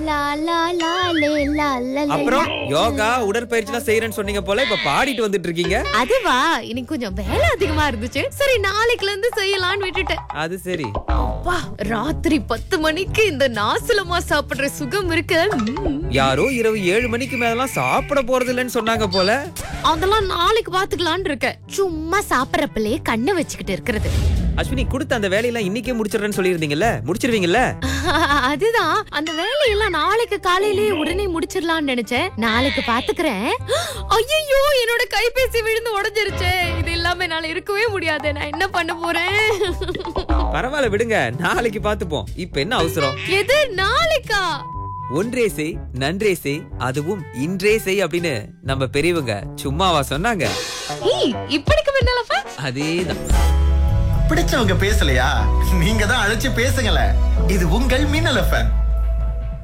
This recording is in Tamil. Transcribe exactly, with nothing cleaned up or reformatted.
லா லா லா லே லா லா லே. அப்புறம் யோகா உடற்பயிற்சிலாம் செய்யறேன்னு சொன்னீங்க போல, இப்ப பாடிட்டு வந்துட்டு இருக்கீங்க. அதுவா, இன்னைக்கு கொஞ்சம் வேலை அதிகமா இருந்துச்சு. சரி நாளைக்குல இருந்து செய்யலாம்னு விட்டுட்டேன். அது சரி. அப்பா, ராத்திரி பத்து மணிக்கு இந்த நாசலமா சாப்பிடுற சுகம் இருக்கு. ம்ம். யாரோ இரவு ஏழு மணிக்கு மேலாம் சாப்பிட போறது இல்லைன்னு சொன்னாங்க போல. அதெல்லாம் நாளைக்கு பாத்துக்கலாம்னு இருக்கேன். சும்மா சாப்பிடறப்பலே கண்ணை வச்சுக்கிட்டு இருக்கிறது. அஸ்வினி, கொடுத்த அந்த வேலையெல்லாம் இன்னைக்கே முடிச்சிடுறேன்னு சொல்லியிருந்தீங்கல்ல, முடிச்சிருவீங்கல்ல? அதுதான், அந்த வேலையெல்லாம் நாளைக்கு காலையிலேயே உடனே முடிச்சிடலாம்னு நினைச்சேன். நாளைக்கு பாத்துக்கிறேன். ஐயோ, என்னோட கைபேசி விழுந்து உடைஞ்சிருச்சே. இது இல்லாம என்னால இருக்கவே முடியாது. நான் என்ன பண்ண போறேன்? பரவாயில்ல விடுங்க, நாளைக்கு பாத்துப்போம். இப்ப என்ன அவசரம்? எது நாளைக்கா? ஒன்றே செய் நன்றே செய், அதுவும் இன்றே செய் அப்படின்னு நம்ம பெரியவங்க சும்மாவா சொன்னாங்க? ஏய், இப்படிக்கு முன்னாலப்பா அதேதான். பிடிச்சவங்க பேசலையா? நீங்க தான் அழைச்சு பேசுங்களேன். இது உங்கள் மின்னல் எஃப்எம்.